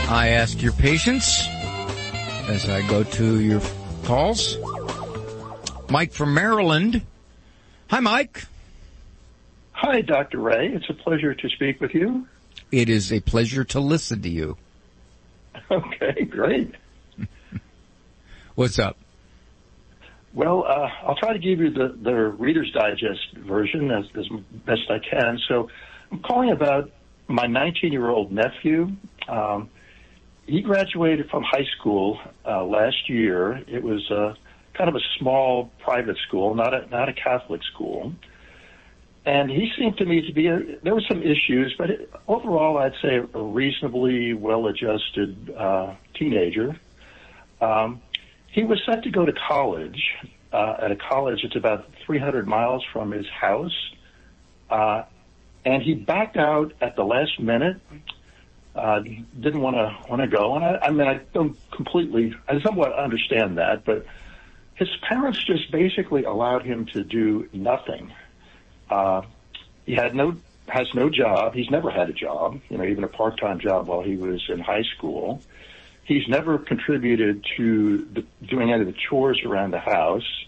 I ask your patience as I go to your calls. Mike from Maryland. Hi, Mike. Hi, Dr. Ray. It's a pleasure to speak with you. It is a pleasure to listen to you. Okay, great. What's up? Well, I'll try to give you the Reader's Digest version as best I can. So I'm calling about my 19-year-old nephew. He graduated from high school last year. It was kind of a small private school, not a Catholic school. And he seemed to me to be there were some issues, but overall I'd say a reasonably well-adjusted teenager. He was set to go to college at a college that's about 300 miles from his house, and he backed out at the last minute. Didn't want to go, and I somewhat understand that, but his parents just basically allowed him to do nothing. He has no job. He's never had a job, even a part-time job while he was in high school. He's never contributed to doing any of the chores around the house.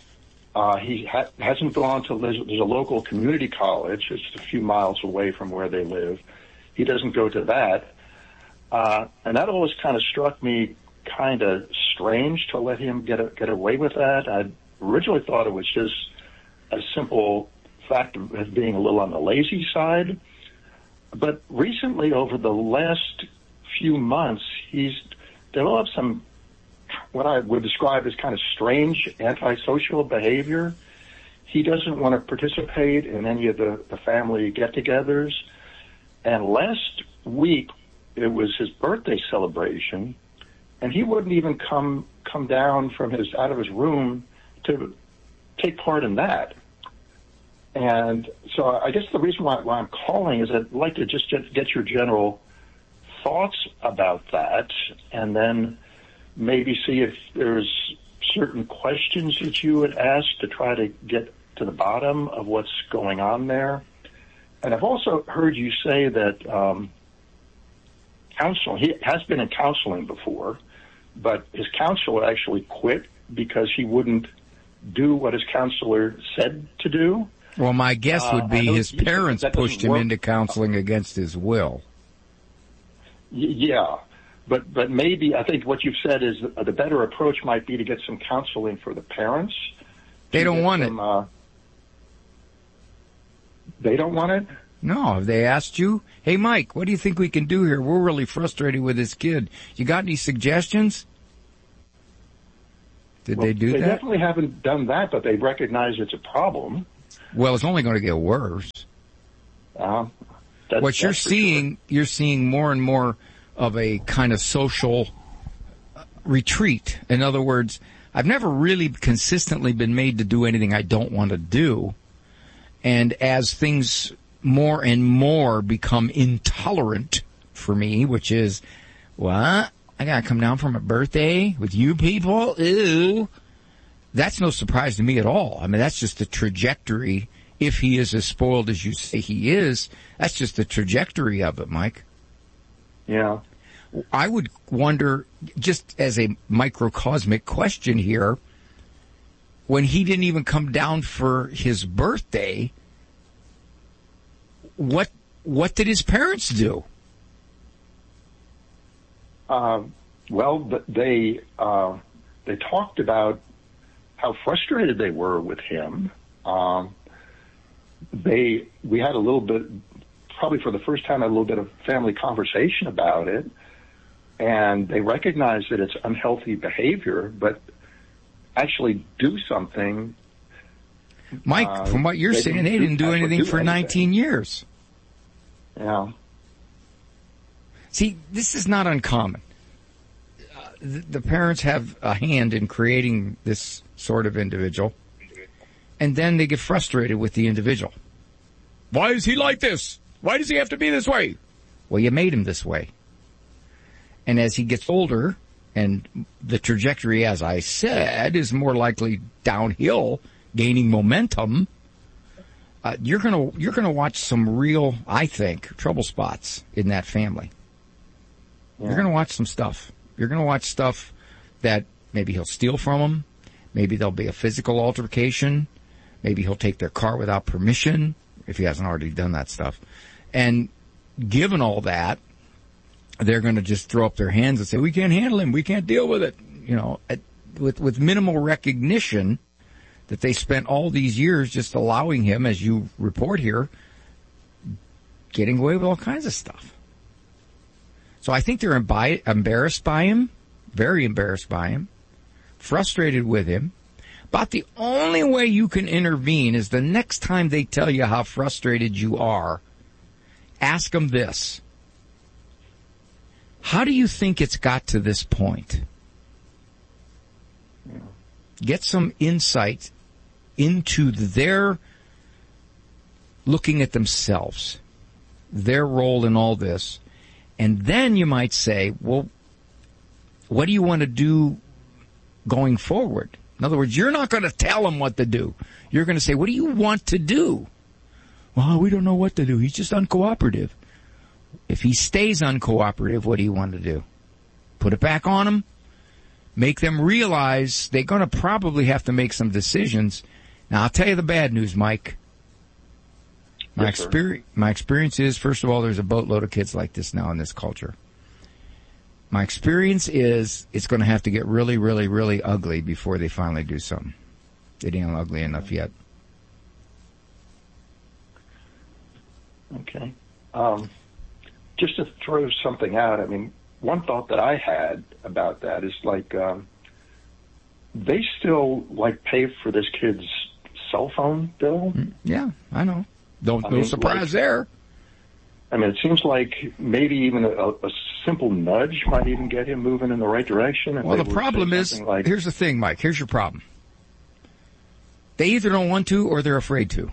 He hasn't gone to, there's a local community college. It's a few miles away from where they live. He doesn't go to that. And that always kind of struck me kind of strange to let him get away with that. I originally thought it was just a simple fact of being a little on the lazy side. But recently, over the last few months, he's developed some, what I would describe as kind of strange antisocial behavior. He doesn't want to participate in any of the family get-togethers. And last week, it was his birthday celebration, and he wouldn't even come down from out of his room to take part in that. And so I guess the reason why I'm calling is I'd like to just get your general thoughts about that, and then maybe see if there's certain questions that you would ask to try to get to the bottom of what's going on there. And I've also heard you say that he has been in counseling before, but his counselor actually quit because he wouldn't do what his counselor said to do. Well, my guess would be his parents pushed him into counseling against his will. Yeah, but maybe I think what you've said is the better approach might be to get some counseling for the parents. They don't want it. They don't want it? No. Have they asked you, hey, Mike, what do you think we can do here? We're really frustrated with this kid. You got any suggestions? Did they do that? They definitely haven't done that, but they recognize it's a problem. Well, it's only going to get worse. What you're seeing, you're seeing more and more of a kind of social retreat. In other words, I've never really consistently been made to do anything I don't want to do. And as things more and more become intolerant for me, which is, what? I got to come down for my birthday with you people? Ew. That's no surprise to me at all. I mean, that's just the trajectory. If he is as spoiled as you say he is, that's just the trajectory of it, Mike. Yeah. I would wonder, just as a microcosmic question here, when he didn't even come down for his birthday, what did his parents do? Well, they talked about how frustrated they were with him. We had a little bit, probably for the first time, a little bit of family conversation about it, and they recognize that it's unhealthy behavior, but actually do something. Mike, from what you're saying, they didn't do anything for 19 years. Yeah. See, this is not uncommon. The parents have a hand in creating this sort of individual, and then they get frustrated with the individual. Why is he like this? Why does he have to be this way? Well, you made him this way. And as he gets older, and the trajectory, as I said, is more likely downhill, gaining momentum, you're gonna watch some real, I think, trouble spots in that family. You're going to watch some stuff. You're going to watch stuff that maybe he'll steal from them. Maybe there'll be a physical altercation. Maybe he'll take their car without permission, if he hasn't already done that stuff. And given all that, they're going to just throw up their hands and say, we can't handle him. We can't deal with it. You know, with minimal recognition that they spent all these years just allowing him, as you report here, getting away with all kinds of stuff. So I think they're embarrassed by him, very embarrassed by him, frustrated with him. About the only way you can intervene is the next time they tell you how frustrated you are, ask them this. How do you think it's got to this point? Get some insight into their looking at themselves, their role in all this. And then you might say, well, what do you want to do going forward? In other words, you're not going to tell him what to do. You're going to say, what do you want to do? Well, we don't know what to do. He's just uncooperative. If he stays uncooperative, what do you want to do? Put it back on him? Make them realize they're going to probably have to make some decisions. Now, I'll tell you the bad news, Mike. My experience is, first of all, there's a boatload of kids like this now in this culture. My experience is it's going to have to get really, really, really ugly before they finally do something. It ain't ugly enough yet. Okay. Just to throw something out, I mean, one thought that I had about that is like, they still like pay for this kid's cell phone bill. Yeah, I know. No surprise there. I mean, it seems like maybe even a simple nudge might even get him moving in the right direction. Well, the problem is, here's the thing, Mike. Here's your problem. They either don't want to or they're afraid to.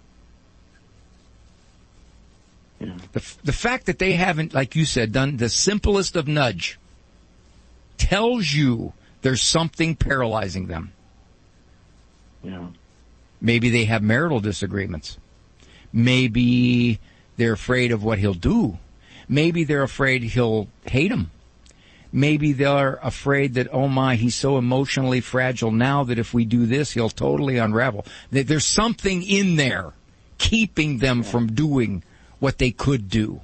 Yeah. The fact that they haven't, like you said, done the simplest of nudge tells you there's something paralyzing them. Yeah. Maybe they have marital disagreements. Maybe they're afraid of what he'll do. Maybe they're afraid he'll hate him. Maybe they're afraid that, oh my, he's so emotionally fragile now that if we do this, he'll totally unravel. There's something in there keeping them from doing what they could do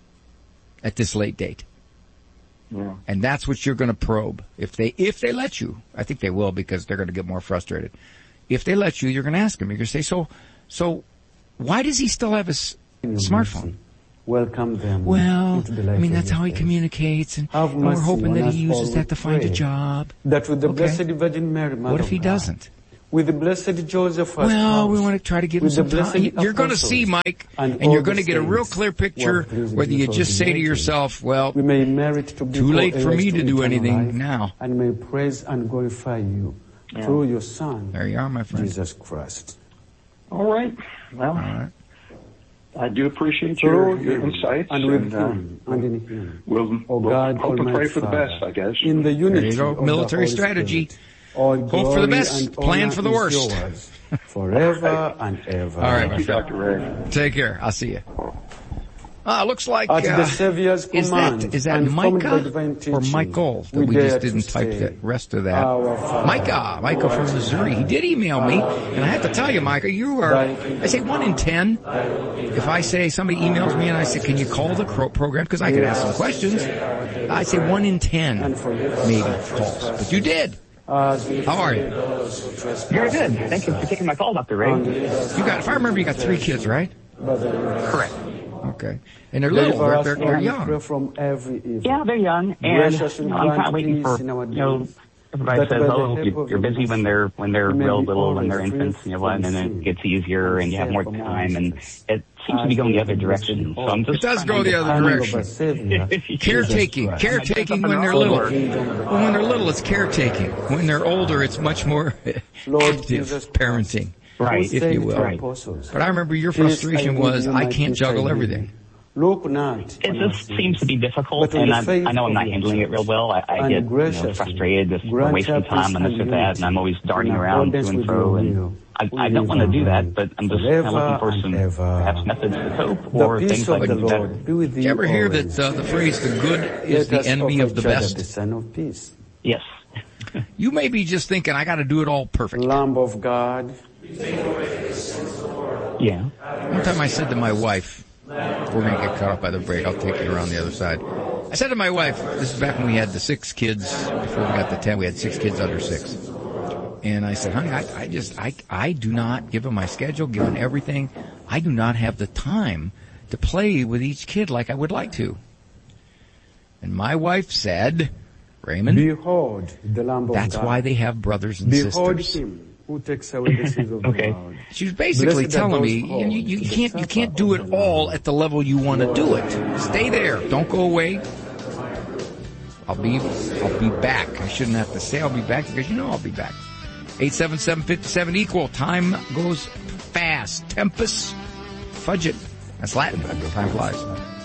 at this late date. Yeah. And that's what you're going to probe. If they let you, I think they will because they're going to get more frustrated. If they let you, you're going to ask him. You're going to say, so why does he still have his smartphone? Welcome them. Well, I mean, that's how he communicates, and we're hoping that he uses that to find a job. That with the Blessed Virgin Mary, Mother what if he of God, doesn't? with the Blessed Joseph, well, we want to try to give him some time. You're going to see, Mike, and you're going to get a real clear picture whether you just say to yourself, well, we may merit to be too late for me to do anything now. And may praise and glorify you through your Son, there you are, my friend, Jesus Christ. All right. Well, all right. I do appreciate your insights. And with him, and in him. We'll God, hope and pray for the Father, best, I guess. In the unity There you go. of Military the Holy strategy. Spirit, all Hope for the best, and plan honor for the is worst. yours, forever and ever. All right, Thank my you, friend. Dr. Ray. Take care. I'll see you. Looks like At the Savior's command, is that and from the Micah divine or teaching, Michael that we dare just to didn't type say, the rest of that? Our Father, Micah from Missouri. He did email me, and I have to tell you, Micah, you are, I say 1 in 10. If I say somebody emails me and I say, can you call the program? Because I could ask some questions. I say 1 in 10 maybe calls. But you did. How are you? Very good. Thank you for taking my call, Dr. Ray. If I remember, you got 3 kids, right? Correct. Okay. And they're little. They're young. From every evil. Yeah, they're young, and I'm kind of waiting for, everybody says, oh, you're busy when they're real little, when they're infants, and then it gets easier, and you have more time, and it seems to be going the other direction. So I'm just it does go the other direction. Caretaking when they're little. Well, when they're little, it's caretaking. When they're older, it's much more active parenting. Right. If you will. Right. But I remember your frustration was, I can't juggle everything. Look not. It just seems to be difficult, and I know I'm not handling it real well. I get frustrated just for wasting time on this or that, and I'm always darting around to and fro, and I don't want to do that, but I'm just kind of looking for some perhaps methods to cope or things like that. Did you ever hear that the phrase, the good is the enemy of the best? Yes. You may be just thinking, I got to do it all perfect. Lamb of God. Yeah. One time I said to my wife, we're going to get caught up by the break, I'll take you around the other side. I said to my wife, this is back when we had the 6 kids, before we got the 10, we had 6 kids under 6. And I said, honey, I do not, given my schedule, given everything, I do not have the time to play with each kid like I would like to. And my wife said, Raymond, behold the Lamb of that's God. why they have brothers and behold sisters. Him who takes away the sins of the world. She was basically telling me, you can't do it all at the level you want to do it. Stay there. Don't go away. I'll be back. I shouldn't have to say I'll be back because I'll be back. 877-57 equal. Time goes fast. Tempus fugit. That's Latin. Time flies.